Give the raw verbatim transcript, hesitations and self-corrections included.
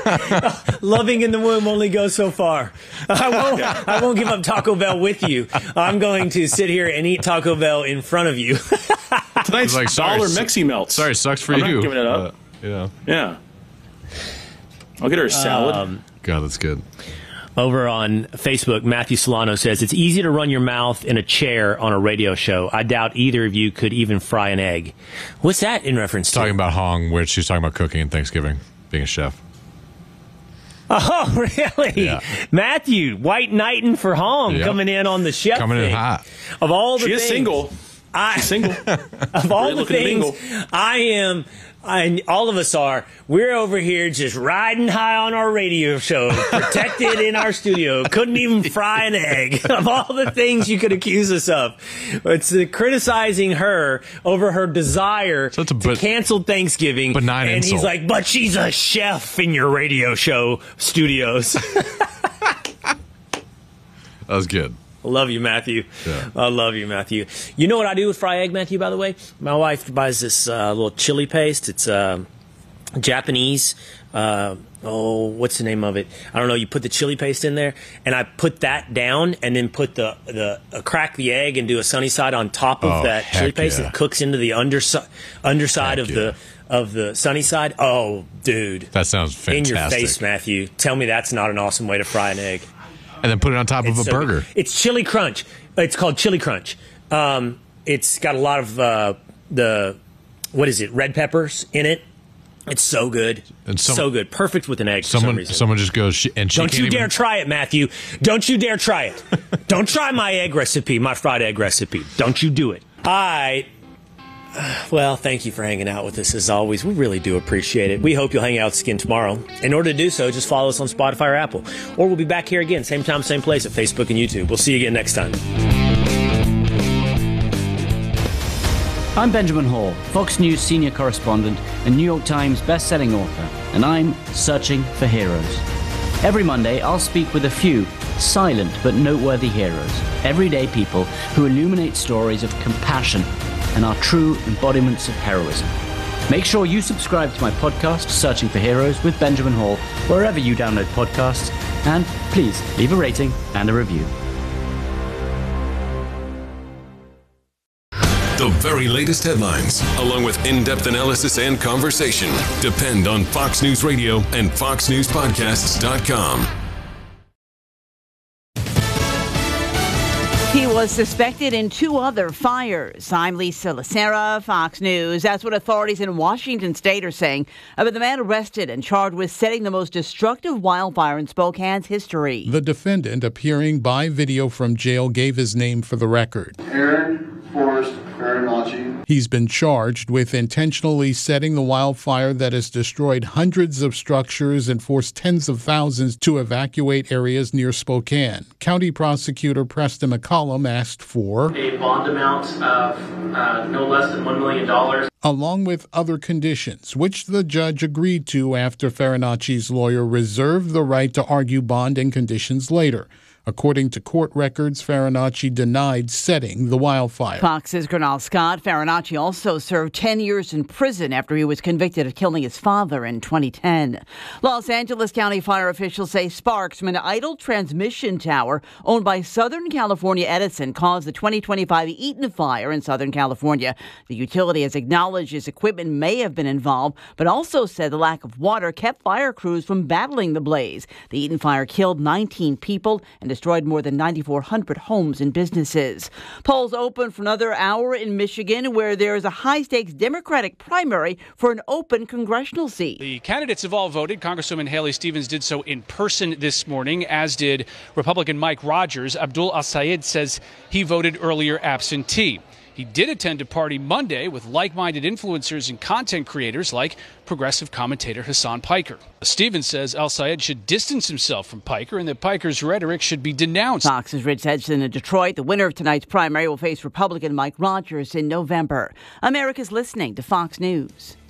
Loving in the womb only goes so far. I won't, I won't give up Taco Bell with you. I'm going to sit here and eat Taco Bell in front of you. Tonight's like, sorry, dollar su- Mexi melts. Sorry, sucks for I'm you. not giving it up. Uh, yeah. Yeah. I'll get her a salad. Um, God, that's good. Over on Facebook, Matthew Solano says, it's easy to run your mouth in a chair on a radio show. I doubt either of you could even fry an egg. What's that in reference to? Talking about Hong, where she's talking about cooking and Thanksgiving, being a chef. Oh, really? Yeah. Matthew, white knighting for Hong, Yep. coming in on the chef Coming thing. in hot. Of all the she things, is single. I, She's single. of all Great the looking things, mingle. I am, I, all of us are, we're over here just riding high on our radio show, protected in our studio, couldn't even fry an egg. Of all the things you could accuse us of, it's uh, criticizing her over her desire So it's a to but- cancel Thanksgiving. benign and insult. he's like, but she's a chef in your radio show studios. That was good. I love you, Matthew. Yeah. I love you, Matthew. You know what I do with fry egg, Matthew, by the way? My wife buys this uh, little chili paste. It's uh, Japanese. Uh, oh, what's the name of it? I don't know. You put the chili paste in there, and I put that down and then put the, the uh, crack the egg and do a sunny side on top of Oh, that heck chili paste. yeah. It cooks into the undersi- underside Heck of yeah. the of the sunny side. Oh, dude. That sounds In fantastic. your face, Matthew. Tell me that's not an awesome way to fry an egg. And then put it on top of a It's so burger. good. It's Chili Crunch. It's called Chili Crunch. Um, it's got a lot of uh, the, what is it, red peppers in it. It's so good. And some- so good. Perfect with an egg for some Someone, reason. someone just goes, she, and she Don't can't you dare even, try it, Matthew. Don't you dare try it. Don't try my egg recipe, my fried egg recipe. Don't you do it. I, well, thank you for hanging out with us as always. We really do appreciate it. We hope you'll hang out with Skin tomorrow. In order to do so, just follow us on Spotify or Apple. Or we'll be back here again, same time, same place at Facebook and YouTube. We'll see you again next time. I'm Benjamin Hall, Fox News senior correspondent and New York Times best-selling author, and I'm searching for heroes. Every Monday, I'll speak with a few silent but noteworthy heroes, everyday people who illuminate stories of compassion and are true embodiments of heroism. Make sure you subscribe to my podcast, Searching for Heroes with Benjamin Hall, wherever you download podcasts, and please leave a rating and a review. The very latest headlines, along with in-depth analysis and conversation, depend on Fox News Radio and fox news podcasts dot com. He was suspected in two other fires. I'm Lisa Lacera, Fox News. That's what authorities in Washington state are saying about the man arrested and charged with setting the most destructive wildfire in Spokane's history. The defendant, appearing by video from jail, gave his name for the record. Aaron Forrest Farinacci. He's been charged with intentionally setting the wildfire that has destroyed hundreds of structures and forced tens of thousands to evacuate areas near Spokane. County Prosecutor Preston McCollum asked for a bond amount of uh, no less than one million dollars. Along with other conditions, which the judge agreed to after Farinacci's lawyer reserved the right to argue bond and conditions later. According to court records, Farinacci denied setting the wildfire. Fox's Gernal Scott. Farinacci also served ten years in prison after he was convicted of killing his father in twenty ten. Los Angeles County fire officials say sparks from an idle transmission tower owned by Southern California Edison caused the twenty twenty-five Eaton fire in Southern California. The utility has acknowledged its equipment may have been involved, but also said the lack of water kept fire crews from battling the blaze. The Eaton fire killed nineteen people and destroyed more than nine thousand four hundred homes and businesses. Polls open for another hour in Michigan, where there is a high-stakes Democratic primary for an open congressional seat. The candidates have all voted. Congresswoman Haley Stevens did so in person this morning, as did Republican Mike Rogers. Abdul Al-Sayed says he voted earlier absentee. He did attend a party Monday with like-minded influencers and content creators like progressive commentator Hassan Piker. Stevens says Al-Sayed should distance himself from Piker and that Piker's rhetoric should be denounced. Fox's Rich Edson in Detroit. The winner of tonight's primary will face Republican Mike Rogers in November. America's listening to Fox News.